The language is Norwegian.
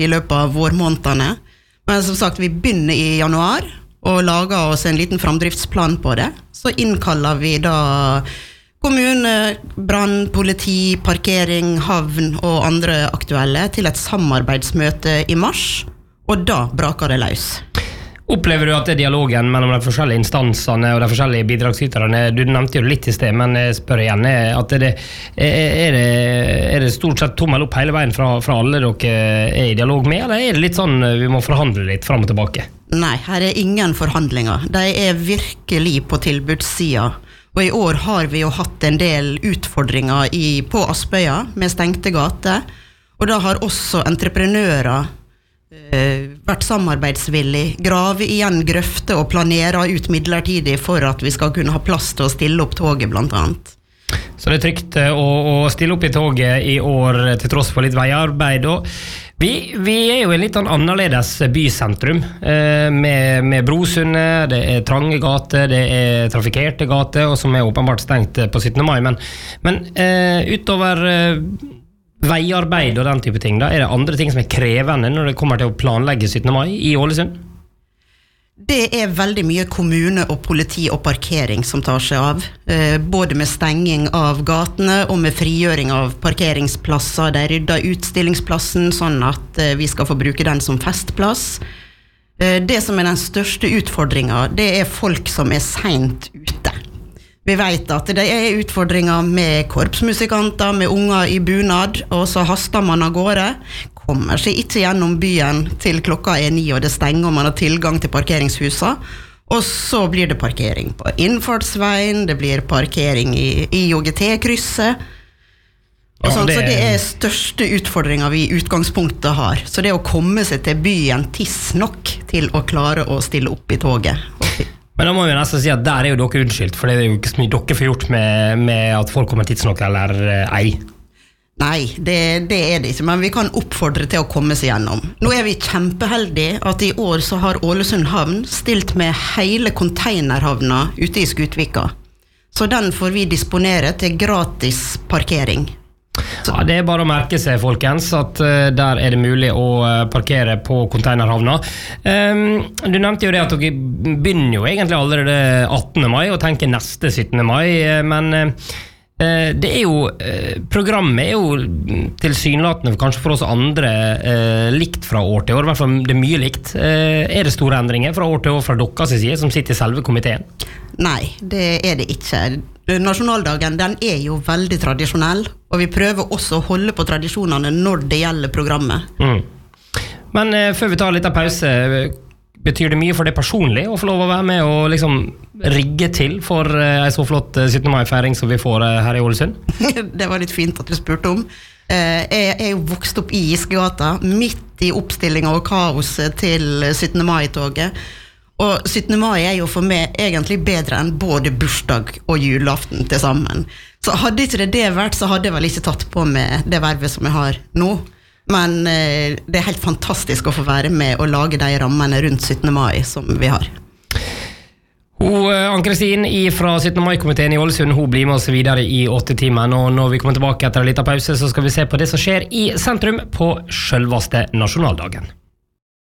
i løpet av vårmånedene. Men som sagt, vi begynner i januar og lager oss en liten framdriftsplan på det. Så innkaller vi da kommune, brann, politi, parkering, havn og andre aktuelle til et samarbeidsmøte i mars, og da braker det løs. Opplever du at det dialogen mellom de forskjellige instansene og de forskjellige bidragsyterne, du nevnte jo litt I sted, men jeg spør igjen, at er det stort sett tommel opp hele veien fra alle dere I dialog med, eller er det litt sånn vi må forhandle litt frem og tilbake? Nei, her er ingen forhandlinger. De er virkelig på tilbudssiden. Og I år har vi jo hatt en del utfordringer på Aspøya med stengte gater, og da har også entreprenører vært samarbeidsvillig, grave igjen grøfte og planere ut midlertidig for at vi skal kunne ha plass til å stille opp toget blant annet. Så det trygt å stille opp I toget I år til tross for litt veiarbeid. Og vi jo en litt annerledes bysentrum med Brosundet, det trange gater, det trafikerte gater, og som åpenbart stengt på 17. mai. Men utover veiarbeid og den type ting, da det andre ting som krevende når det kommer til å planlegge 17. mai I Ålesund? Det veldig mye kommune og politi og parkering som tar seg av, både med stenging av gatene og med frigjøring av parkeringsplasser. De rydder utstillingsplassen sånn at vi skal få bruke den som festplass. Det som den største utfordringen, det folk som sent ute. Vi vet at det utfordringer med korpsmusikanter, med unger I bunad, og så haster man av gårde, kommer seg ikke gjennom byen til klokka 9 og det stenger og man har tilgang til parkeringshuset, og så blir det parkering på innfartsveien, det blir parkering I OGT-krysset, og sånn, så det største utfordringen vi I utgangspunktet har. Så det å komme seg til byen tidsnok til å klare å stille opp I toget. Men da må vi nesten si at der jo dere unnskyldt, for det jo ikke så mye dere får gjort med at folk kommer tidsnok eller ei. Nei, det det ikke, men vi kan oppfordre til å komme seg gjennom. Nå vi kjempeheldige at I år så har Ålesund havn stilt med hele containerhavna ute I Skutvika. Så den får vi disponere til gratis parkering. Ja, det bare å merke seg, folkens, at der det mulig å parkere på containerhavna. Du nevnte jo det at dere begynner jo egentlig allerede 18. mai og tenker neste 17. mai, men det jo programmet jo tilsynelatende kanskje for oss andre likt fra år til år, I hvert fall det mye likt. Det store endringer fra år til år fra deres side som sitter I selve komiteen? Nei, det det ikke. Nasjonaldagen den jo veldig tradisjonell, og vi prøver også å holde på tradisjonene når det gjelder programmet. Men før vi tar litt av pause, betyr det mye for det personlig å få lov å være med og liksom rigge til for en så flott 17. mai-feiring som vi får her I Ålesund? Det var litt fint at du spurte om. Jeg jo vokst opp I Gisgegata, midt I oppstillingen og kaoset til 17. mai-toget. Og 17. mai jo for meg egentlig bedre enn både bursdag og julaften til sammen. Så hadde ikke det vært, så hadde jeg vel ikke tatt på med det vervet som jeg har nå. Men det helt fantastisk å få være med og lage de rammene rundt 17. mai som vi har. Ann-Kristin fra 17. mai-komiteen I Ålesund, hun blir med oss videre I 8 timer. Og når vi kommer tilbake etter en liten pause, så skal vi se på det som skjer I sentrum på selveste nasjonaldagen.